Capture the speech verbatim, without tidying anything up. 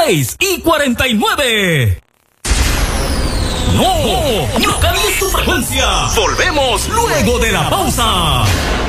seis y cuarenta y nueve. No, no cambies tu frecuencia. Volvemos luego de la pausa.